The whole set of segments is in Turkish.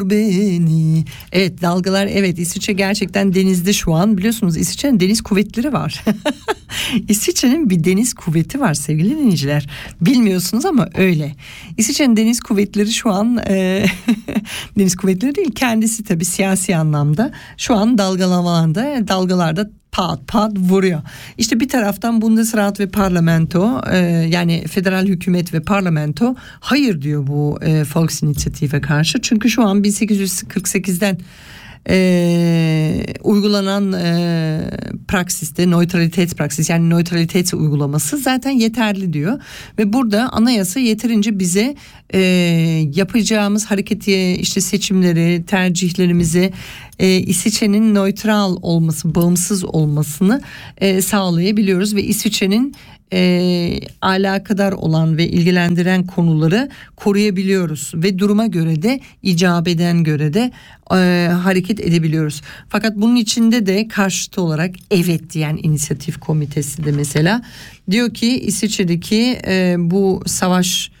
beni. Evet, dalgalar, evet, İsviçre gerçekten denizde şu an. Biliyorsunuz İsviçre'nin deniz kuvvetleri var. İsviçre'nin bir deniz kuvveti var sevgili dinleyiciler. Bilmiyorsunuz ama öyle. İsviçre'nin deniz kuvvetleri şu an deniz kuvvetleri değil, kendisi tabii siyasi anlamda şu an dalgalanmalarda, dalgalarda pat pat vuruyor. İşte bir taraftan Bundesrat ve parlamento, yani federal hükümet ve parlamento hayır diyor bu Volksinitiatife karşı. Çünkü şu an 1848'den uygulanan praksiste, neutralitet praksisi, yani neutralitet uygulaması zaten yeterli diyor. Ve burada anayasa yeterince bize yapacağımız hareketi, işte seçimleri, tercihlerimizi İsviçre'nin nötral olması, bağımsız olmasını sağlayabiliyoruz ve İsviçre'nin alakadar olan ve ilgilendiren konuları koruyabiliyoruz ve duruma göre de, icabeden göre de hareket edebiliyoruz. Fakat bunun içinde de karşıtı olarak evet diyen inisiyatif komitesi de mesela diyor ki İsviçre'deki bu savaş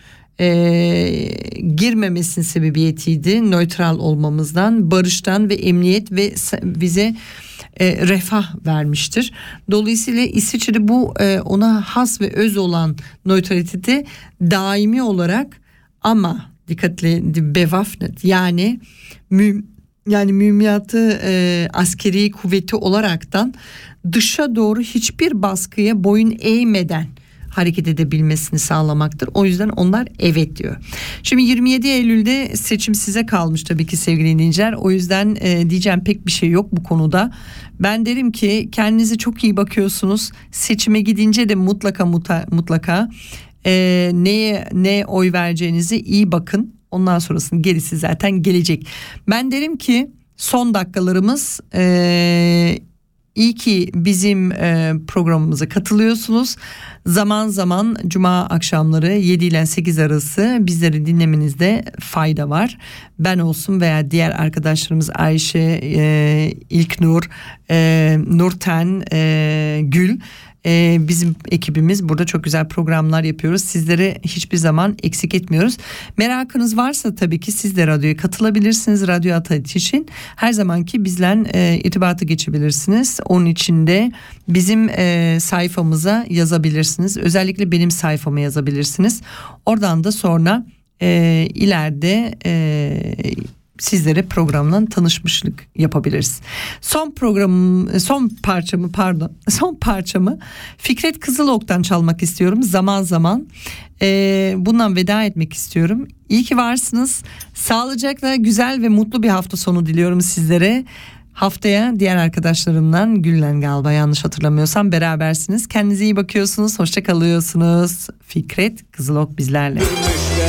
girmemesinin sebebiyetiydi, nötral olmamızdan, barıştan ve emniyet ve bize refah vermiştir. Dolayısıyla İsviçre bu ona has ve öz olan nötraliteti daimi olarak, ama dikkatli, bewaffnet, yani mühimmatı askeri kuvveti olaraktan dışa doğru hiçbir baskıya boyun eğmeden hareket edebilmesini sağlamaktır. O yüzden onlar evet diyor. Şimdi 27 Eylül'de seçim size kalmış tabii ki sevgili dinleyiciler. O yüzden diyeceğim pek bir şey yok bu konuda. Ben derim ki kendinize çok iyi bakıyorsunuz. Seçime gidince de mutlaka neye oy vereceğinizi iyi bakın. Ondan sonrasının gerisi zaten gelecek. Ben derim ki son dakikalarımız, İyi ki bizim programımıza katılıyorsunuz. Zaman zaman cuma akşamları 7 ile 8 arası bizleri dinlemenizde fayda var. Ben olsun veya diğer arkadaşlarımız Ayşe, İlknur, Nurten, Gül, bizim ekibimiz burada çok güzel programlar yapıyoruz. Sizlere hiçbir zaman eksik etmiyoruz. Merakınız varsa tabii ki siz de radyoya katılabilirsiniz. Radyo Ataç için her zamanki bizle irtibatı geçebilirsiniz. Onun için de bizim sayfamıza yazabilirsiniz. Özellikle benim sayfama yazabilirsiniz. Oradan da sonra ileride sizlere programla tanışmışlık yapabiliriz. Son parçamı Fikret Kızılok'tan çalmak istiyorum. Zaman zaman bundan veda etmek istiyorum. İyi ki varsınız. Sağlıcakla güzel ve mutlu bir hafta sonu diliyorum sizlere. Haftaya diğer arkadaşlarımla, Güllen galiba yanlış hatırlamıyorsam, berabersiniz. Kendinize iyi bakıyorsunuz. Hoşça kalıyorsunuz. Fikret Kızılok bizlerle.